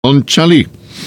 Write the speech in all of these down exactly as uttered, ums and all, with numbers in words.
Conchalí.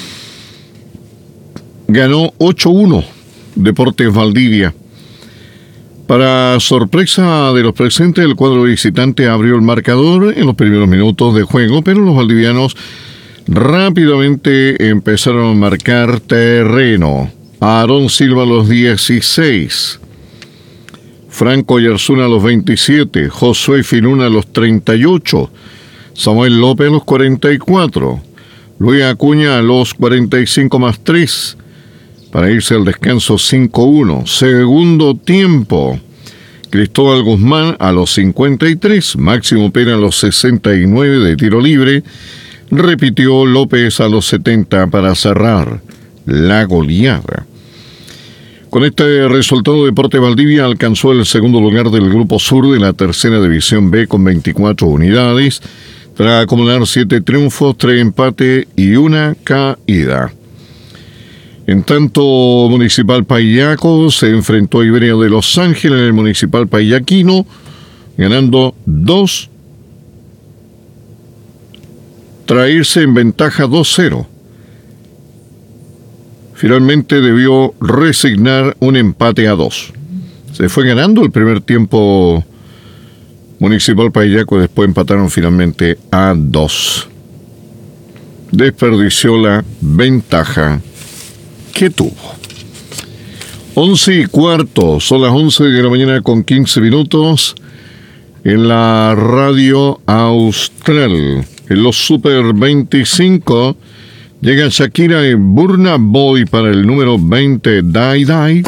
Ganó ocho uno Deportes Valdivia. Para sorpresa de los presentes, el cuadro visitante abrió el marcador en los primeros minutos de juego, pero los valdivianos rápidamente empezaron a marcar terreno. Aarón Silva a los dieciséis, Franco Yarzuna a los veintisiete, Josué Finuna a los treinta y ocho, Samuel López a los cuarenta y cuatro, Luis Acuña a los cuarenta y cinco más tres, para irse al descanso cinco uno. Segundo tiempo, Cristóbal Guzmán a los cincuenta y tres, Máximo Pena a los sesenta y nueve de tiro libre, repitió López a los setenta para cerrar la goleada. Con este resultado, Deportes Valdivia alcanzó el segundo lugar del Grupo Sur de la Tercera División B con veinticuatro unidades, tras acumular siete triunfos, tres empates y una caída. En tanto, Municipal Payaco se enfrentó a Iberia de Los Ángeles en el Municipal Payaquino, ganando dos, traerse en ventaja dos cero. Finalmente debió resignar un empate a dos. Se fue ganando el primer tiempo Municipal Payaco, después empataron finalmente a dos. Desperdició la ventaja que tuvo. Once y cuarto, son las once de la mañana con quince minutos en la Radio Austral. En los Super veinticinco llega Shakira y Burna Boy para el número veinte, Die Die.